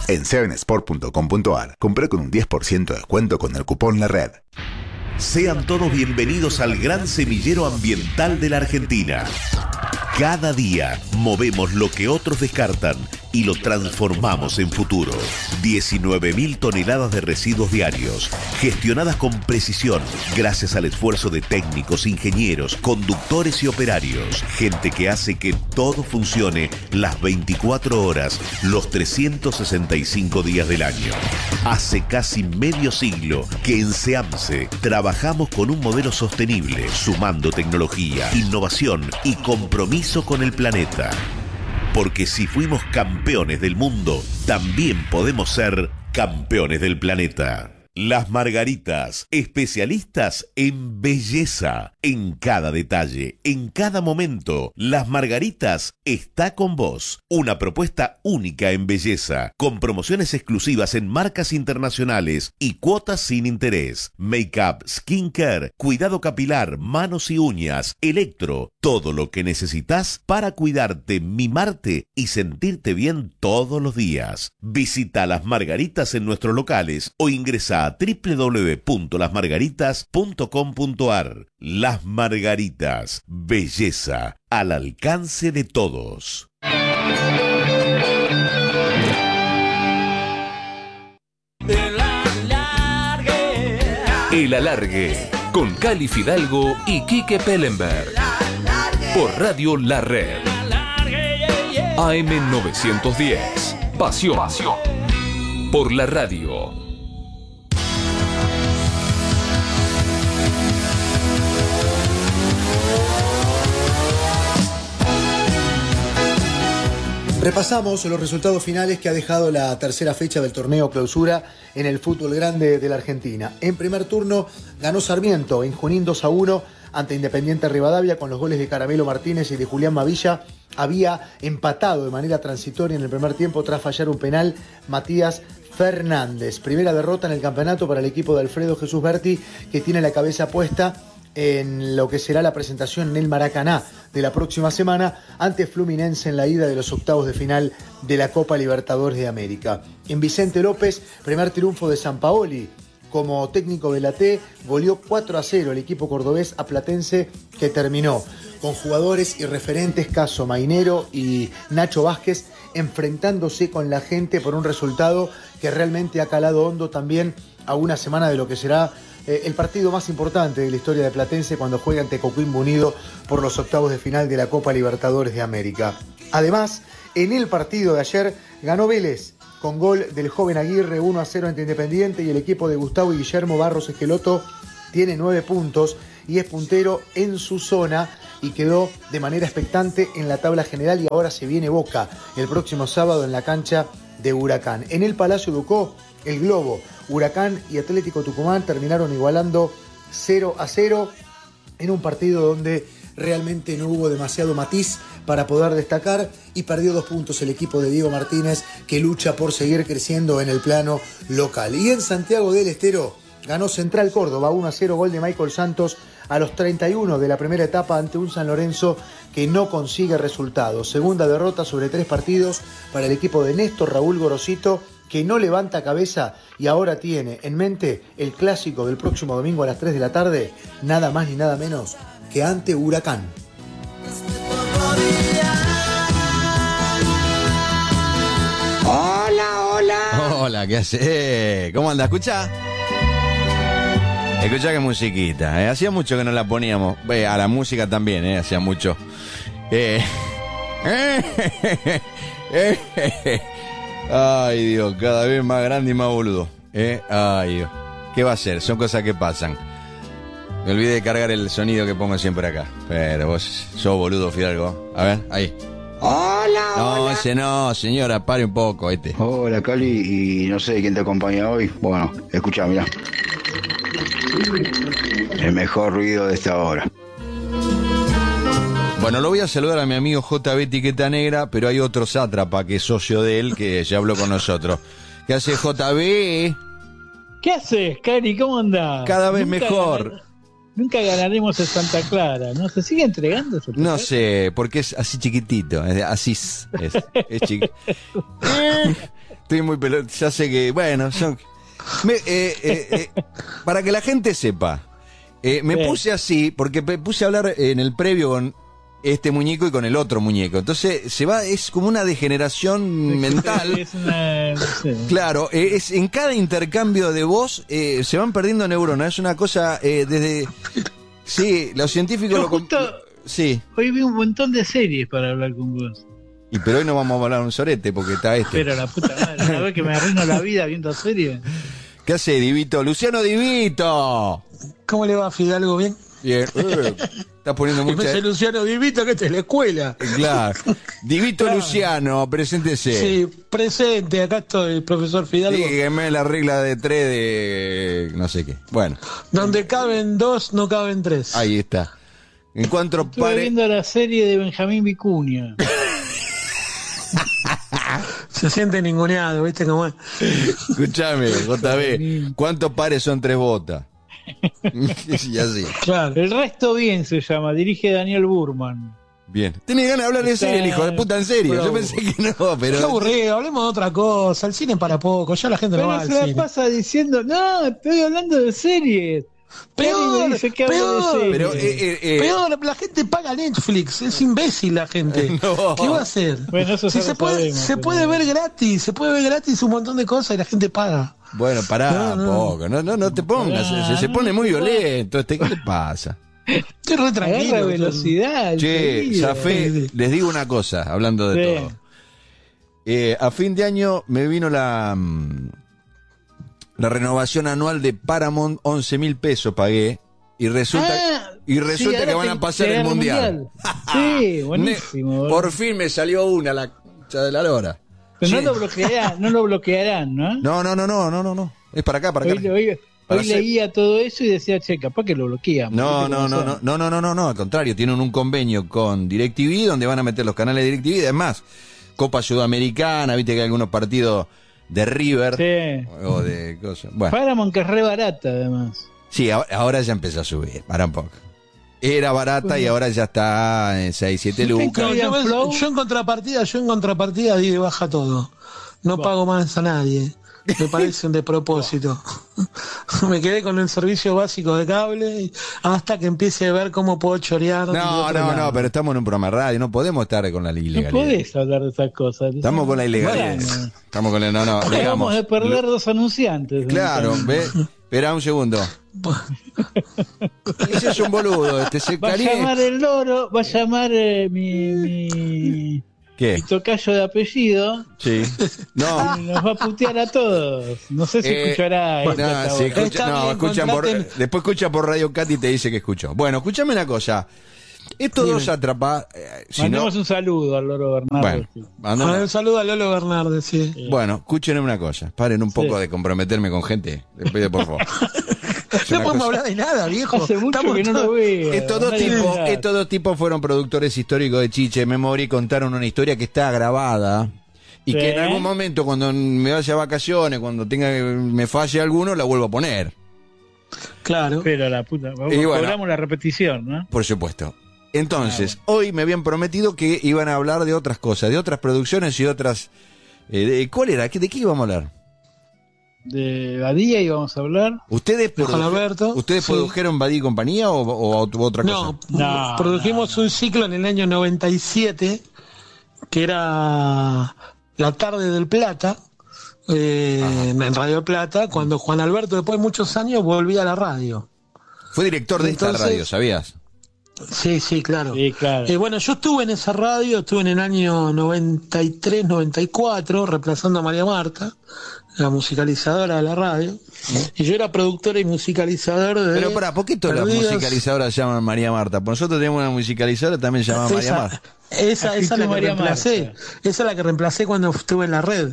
En 7sport.com.ar, compré con un 10% de descuento con el cupón La Red. Sean todos bienvenidos al gran semillero ambiental de la Argentina. Cada día movemos lo que otros descartan y lo transformamos en futuro. 19.000 toneladas de residuos diarios, gestionadas con precisión, gracias al esfuerzo de técnicos, ingenieros, conductores y operarios. Gente que hace que todo funcione las 24 horas, los 365 días del año. Hace casi medio siglo que en SEAMSE trabajamos con un modelo sostenible, sumando tecnología, innovación y compromiso con el planeta. Porque si fuimos campeones del mundo, también podemos ser campeones del planeta. Las Margaritas, especialistas en belleza, en cada detalle, en cada momento. Las Margaritas está con vos. Una propuesta única en belleza, con promociones exclusivas en marcas internacionales y cuotas sin interés. Make-up, skincare, cuidado capilar, manos y uñas, electro, todo lo que necesitas para cuidarte, mimarte y sentirte bien todos los días. Visita Las Margaritas en nuestros locales o ingresa a www.lasmargaritas.com.ar. Las Margaritas, belleza al alcance de todos. El Alargue, con Cali Fidalgo y Quique Pellenberg. Por Radio La Red. AM 910. Pasión. Por la radio. Repasamos los resultados finales que ha dejado la tercera fecha del torneo Clausura en el fútbol grande de la Argentina. En primer turno ganó Sarmiento en Junín 2-1 ante Independiente Rivadavia con los goles de Caramelo Martínez y de Julián Mavilla. Había empatado de manera transitoria en el primer tiempo tras fallar un penal Matías Fernández. Primera derrota en el campeonato para el equipo de Alfredo Jesús Berti, que tiene la cabeza puesta en lo que será la presentación en el Maracaná de la próxima semana ante Fluminense en la ida de los octavos de final de la Copa Libertadores de América. En Vicente López, primer triunfo de Sampaoli como técnico de la T, goleó 4-0 el equipo cordobés a Platense, que terminó con jugadores y referentes caso Mainero y Nacho Vázquez enfrentándose con la gente por un resultado que realmente ha calado hondo también a una semana de lo que será el partido más importante de la historia de Platense cuando juega ante Coquimbo Unido por los octavos de final de la Copa Libertadores de América. Además, en el partido de ayer ganó Vélez con gol del joven Aguirre 1-0 ante Independiente, y el equipo de Gustavo y Guillermo Barros Esqueloto tiene 9 puntos y es puntero en su zona y quedó de manera expectante en la tabla general, y ahora se viene Boca el próximo sábado en la cancha de Huracán. En el Palacio Ducó, el Globo, Huracán y Atlético Tucumán terminaron igualando 0-0 en un partido donde realmente no hubo demasiado matiz para poder destacar, y perdió 2 puntos el equipo de Diego Martínez, que lucha por seguir creciendo en el plano local. Y en Santiago del Estero ganó Central Córdoba 1-0, gol de Michael Santos a los 31 de la primera etapa ante un San Lorenzo que no consigue resultados. Segunda derrota sobre 3 partidos para el equipo de Néstor Raúl Gorosito, que no levanta cabeza y ahora tiene en mente el clásico del próximo domingo a las 3 de la tarde, nada más ni nada menos que ante Huracán. Hola, ¿qué haces? ¿Cómo anda? ¿Escuchá? Escuchá qué musiquita, hacía mucho que no la poníamos. A la música también, hacía mucho. Ay, Dios, cada vez más grande y más boludo. Ay, Dios. ¿Qué va a ser? Son cosas que pasan. Me olvidé de cargar el sonido que pongo siempre acá. Pero vos sos boludo, Fidalgo. A ver, ahí. Hola, no, hola. Ese no, señora, pare un poco, Hola, Cali, y no sé quién te acompaña hoy. Bueno, escucha, mirá. El mejor ruido de esta hora. Bueno, lo voy a saludar a mi amigo JB Etiqueta Negra, pero hay otro sátrapa que es socio de él, que ya habló con nosotros. ¿Qué hace, JB? ¿Qué haces, Cari? ¿Cómo andás? Cada vez mejor. Nunca ganaremos el Santa Clara, ¿no? ¿Se sigue entregando eso? No sé, porque es así chiquitito, así es chiquito. Estoy muy pelota, ya sé que, bueno, para que la gente sepa, me puse así porque puse a hablar en el previo con este muñeco y con el otro muñeco. Entonces es como una degeneración mental. Claro, en cada intercambio de voz se van perdiendo neuronas. Es una cosa desde... Sí, los científicos sí. Hoy vi un montón de series para hablar con vos. Pero hoy no vamos a hablar un sorete porque está Pero la puta madre, una vez que me arruino la vida viendo series. ¿Qué hace, Divito? ¡Luciano Divito! ¿Cómo le va, Fidalgo? ¿Bien? Bien. Estás poniendo mucha... Ese Luciano Divito, que esta es la escuela. Claro. Divito claro. Luciano, preséntese. Sí, presente. Acá estoy, profesor Fidalgo. Dígame la regla de 3 de... no sé qué. Bueno. Donde caben 2, no caben 3. Ahí está. En cuanto Estuve viendo la serie de Benjamín Vicuña. Se siente ninguneado, ¿viste cómo es? Escuchame, JB, ¿cuántos pares son 3 botas? Y así. Claro. El resto bien se llama, dirige Daniel Burman. Bien. Tiene ganas de hablar de serie, el hijo de puta, en serio. Yo pensé que no, pero... Qué aburrido, hablemos de otra cosa. El cine para poco, ya la gente no va al cine. Pero se la pasa diciendo, no, estoy hablando de series. Peor, peor, la gente paga Netflix, es imbécil la gente. No. ¿Qué va a hacer? Bueno, eso si se puede ver gratis, un montón de cosas y la gente paga. Bueno, pará, poco, no te pongas, se pone muy violento, ¿qué le pasa? Estoy re tranquilo. Agarra velocidad. Che, Zafé, les digo una cosa, hablando de todo. A fin de año me vino la renovación anual de Paramount, 11.000 pesos pagué, y resulta que van a pasar el mundial. Sí, buenísimo. Por fin me salió una, la de la lora. Pero no lo bloquearán, ¿no? No. Es para acá. Hoy leía todo eso y decía, che, capaz que lo bloquean. No, al contrario, tienen un convenio con DirecTV donde van a meter los canales de DirecTV, además, Copa Sudamericana, viste que hay algunos partidos de River o de cosas. Bueno. Paramount, que es re barata, además. Sí, ahora ya empezó a subir, para un poco. Era barata y ahora ya está en 6, 7 lucas. Yo en contrapartida di de baja todo. No pago más a nadie. Me parece un despropósito. Me quedé con el servicio básico de cable hasta que empiece a ver cómo puedo chorear. No, pero estamos en un programa de radio, no podemos estar con la ilegalidad. No podés hablar de esas cosas. Estamos con la ilegalidad. Bueno. Estamos con digamos. Vamos a perder 2 anunciantes. Claro, ¿ves? Espera un segundo. Ese es un boludo. Va a llamar el loro, va a llamar mi ¿qué? Tocayo de apellido. Sí. No. Nos va a putear a todos. No sé si escuchará. Después escucha por Radio Cat y te dice que escuchó. Bueno, escúchame una cosa. Estos dos atrapas. Mandemos un saludo al Loro Bernardo. Bueno, un saludo al Lolo Bernardo, sí. Bueno, escúchenme una cosa. Paren un poco de comprometerme con gente. Les pido por favor. No podemos hablar de nada, viejo. Hace mucho que no lo veo. Estos dos tipos fueron productores históricos de Chiche Memoria y contaron una historia que está grabada y que en algún momento, cuando me vaya a vacaciones, cuando me falle alguno, la vuelvo a poner. Claro. Pero la puta, cobramos la repetición, ¿no? Por supuesto. Entonces, hoy me habían prometido que iban a hablar de otras cosas, de otras producciones y otras... ¿cuál era? ¿De qué íbamos a hablar? De Badía íbamos a hablar. ¿Ustedes produjeron Badía y compañía o otra cosa? No, produjimos un ciclo en el año 97 que era La Tarde del Plata, en Radio Plata, cuando Juan Alberto, después de muchos años, volvía a la radio. Fue director de esta radio, ¿sabías? Sí, claro. Sí, claro. Bueno, yo estuve en esa radio, estuve en el año 93, 94, reemplazando a María Marta, la musicalizadora de la radio, y yo era productor y musicalizador de... Pero ¿por qué todas las musicalizadoras llaman María Marta? Pues nosotros tenemos una musicalizadora también llamada María Marta. Esa es la que reemplacé. Esa es la que reemplacé cuando estuve en la red.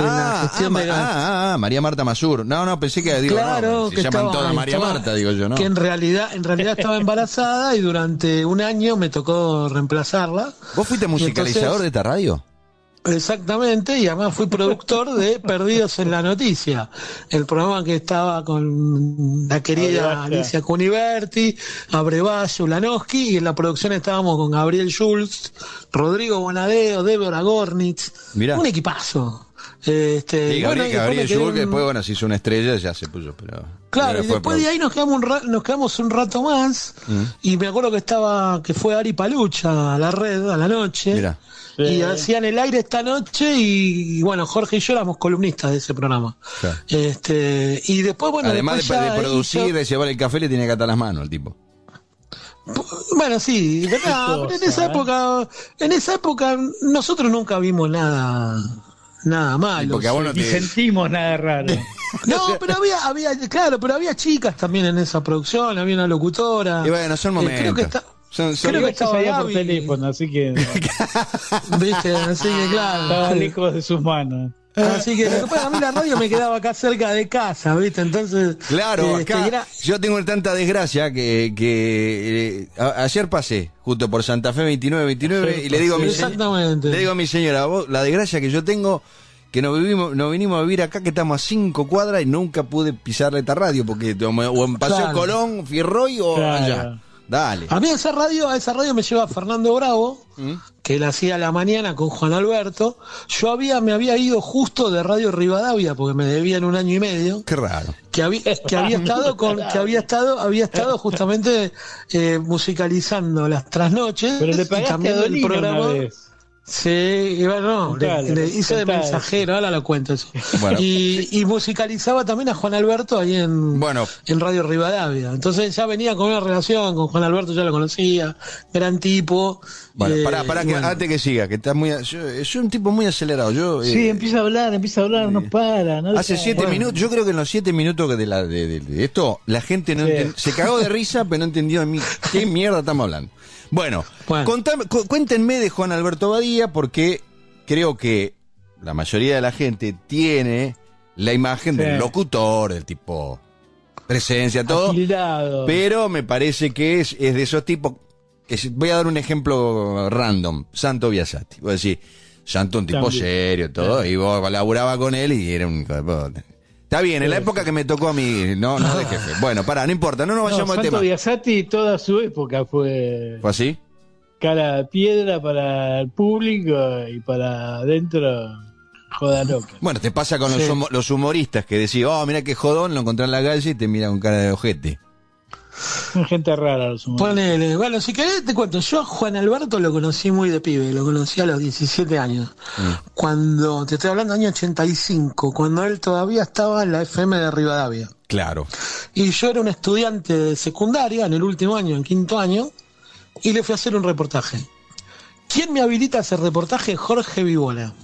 María Marta Masur. No, pensé que se llaman todas María Marta, digo yo, ¿no? Que en realidad estaba embarazada y durante un año me tocó reemplazarla. ¿Vos fuiste musicalizador de esta radio? Exactamente, y además fui productor de Perdidos en la Noticia, el programa que estaba con la querida Alicia Cuniverti, Abrevallo, Ulanowski, y en la producción estábamos con Gabriel Schulz, Rodrigo Bonadeo, Débora Gornitz, Mirá. un equipazo. Sí, Bueno, y Gabriel después me quedé Schulz, que después, se hizo una estrella, ya se puso, pero... Claro, y fue después de ahí nos quedamos un rato más, y me acuerdo que fue Ari Palucha a la red a la noche. Mirá. Y hacían el aire esta noche y bueno, Jorge y yo éramos columnistas de ese programa. Claro. Y después, bueno, Además después de ya producir, de llevar el café, le tiene que atar las manos al tipo. Bueno, sí, pero en esa época nosotros nunca vimos nada malo. Porque a vos no Ni te... sentimos nada raro. No, pero había chicas también en esa producción, había una locutora. Y bueno, son momentos. Creo que está... Son- Creo que Esto estaba salía por Gaby. teléfono, así que ¿Viste? Así que claro. estaba lejos de sus manos. Así que lo que pasa, a mí la radio me quedaba acá cerca de casa, ¿viste? Entonces. Claro, acá era- yo tengo tanta desgracia que ayer pasé justo por Santa Fe 29 y le digo a mi Exactamente. le digo a mi señora, vos, la desgracia que yo tengo, que nos vinimos a vivir acá, que estamos a 5 cuadras y nunca pude pisarle esta radio, porque o en Paseo Claro. Colón, Fierroy o Claro. allá. Dale. A mí a esa radio me lleva Fernando Bravo, que él hacía a la mañana con Juan Alberto. Me había ido justo de Radio Rivadavia, porque me debían 1 año y medio. Qué raro. Que había estado justamente musicalizando las trasnoches. Pero le y pagaste también a el Dolina programa. una vez. Sí, y bueno, Contalo, le hice de contalo. mensajero, ahora lo cuento eso. Bueno. Y musicalizaba también a Juan Alberto ahí en Radio Rivadavia. Entonces ya venía con una relación con Juan Alberto, ya lo conocía, gran tipo. Bueno, pará, que bueno. antes que siga, que está muy... Soy un tipo muy acelerado. Yo, Sí, empieza a hablar, no para. No hace deja- 7 minutos, yo creo que en los 7 minutos de esto, la gente no Sí. se cagó de risa, pero no entendió de mí qué mierda estamos hablando. Bueno, cuéntenme de Juan Alberto Badía, porque creo que la mayoría de la gente tiene la imagen del locutor, del tipo presencia, todo, Atildado. pero me parece que es de esos tipos. Voy a dar un ejemplo random. Santo Biasati. Voy a decir, Santo un tipo También. serio, todo, y vos laburaba con él y era un hijo de puta. Está bien, en la época que me tocó a mí, no de jefe. Bueno, pará, no importa, no nos vayamos al Santo tema. Biasati toda su época fue ¿Fue así? cara de piedra para el público y para adentro joda loca. Bueno, te pasa con Sí. los humoristas que decís, oh, mira qué jodón, lo encontrás en la calle y te mira con cara de ojete. Son gente rara los humoristas. Ponele, bueno, si querés te cuento, yo a Juan Alberto lo conocí muy de pibe, lo conocí a los 17 años. Cuando, te estoy hablando año 85, cuando él todavía estaba en la FM de Rivadavia. Claro. Y yo era un estudiante de secundaria, en el último año, en 5º año, y le fui a hacer un reportaje. ¿Quién me habilita a hacer reportaje? Jorge Vibola,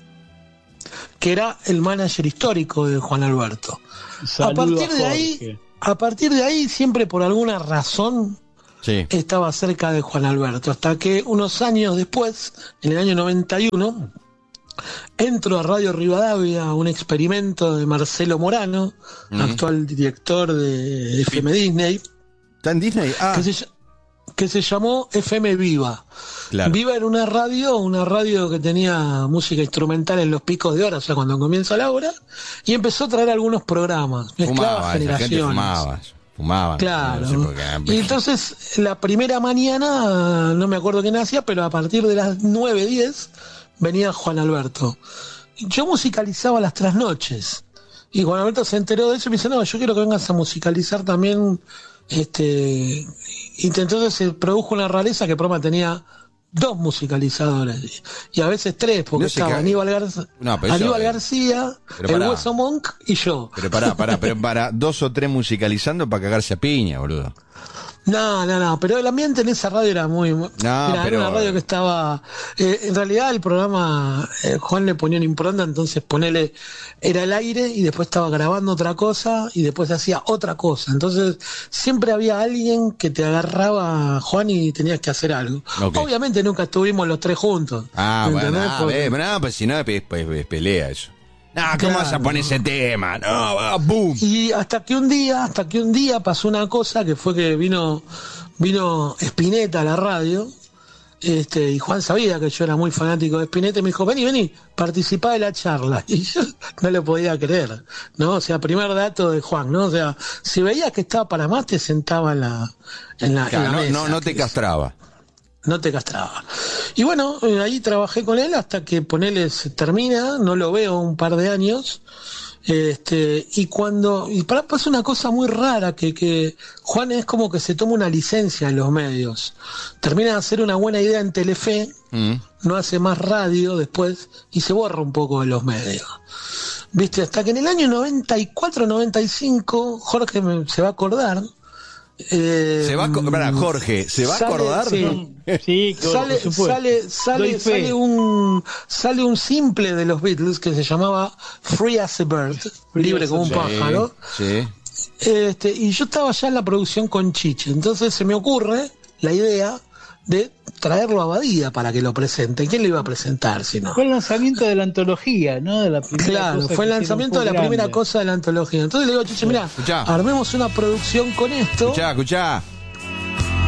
que era el manager histórico de Juan Alberto. Saludo A partir de ahí, siempre por alguna razón, Sí. estaba cerca de Juan Alberto, hasta que unos años después, en el año 91, entro a Radio Rivadavia, un experimento de Marcelo Morano, actual director de FM Disney, ¿Está en Disney? Ah, que se llamó FM Viva. claro. Viva era una radio que tenía música instrumental en los picos de hora, o sea, cuando comienza la hora, y empezó a traer algunos programas, mezclaba Fumaba, esa gente generaciones. fumaban. Claro. No sé por qué. Y entonces, la primera mañana, no me acuerdo quién hacía, pero a partir de las 9:10 venía Juan Alberto. Yo musicalizaba las trasnoches. Y Juan Alberto se enteró de eso y me dice, no, yo quiero que vengas a musicalizar también. Y entonces se produjo una rareza que el programa tenía 2 musicalizadores. Y a veces 3, porque No sé estaba qué- No, pero Aníbal eso- García, pero el pará. Hueso Monk y yo. Pero para 2 o 3 musicalizando para cagarse a piña, boludo. No, pero el ambiente en esa radio era era pero- una radio que estaba, en realidad el programa, Juan le ponía una impronta, entonces era el aire y después estaba grabando otra cosa y después hacía otra cosa, entonces siempre había alguien que te agarraba, Juan, y tenías que hacer algo. Ok. Obviamente nunca estuvimos los 3 juntos. Ah, ¿me bueno, entendés? pues si no, es pelea eso. No, ¿cómo Claro. vas a poner ese tema? No, boom. Y hasta que un día pasó una cosa que fue que vino Spinetta a la radio Y Juan sabía que yo era muy fanático de Spinetta y me dijo, vení, participá de la charla. Y yo no lo podía creer, ¿no? O sea, primer dato de Juan, ¿no? O sea, si veías que estaba para más, te sentaba en la mesa. No te castraba. No te castraba. Y bueno, ahí trabajé con él hasta que ponele se termina, no lo veo un par de años. Pasa una cosa muy rara que Juan es como que se toma una licencia en los medios. Termina de hacer una buena idea en Telefe, no hace más radio después y se borra un poco de los medios. ¿Viste? Hasta que en el año 94, 95, Jorge se va a acordar. Jorge, ¿se va a acordar? Sí, sale un simple de los Beatles que se llamaba Free as a Bird, libre como un pájaro. Sí. Y yo estaba ya en la producción con Chiche, entonces se me ocurre la idea de traerlo a Badía para que lo presente. ¿Quién lo iba a presentar si no? Fue el lanzamiento de la antología, ¿no? De la claro, fue el lanzamiento de la primera cosa de la antología. Entonces le digo a Chiche, mirá, armemos una producción con esto. Escuchá.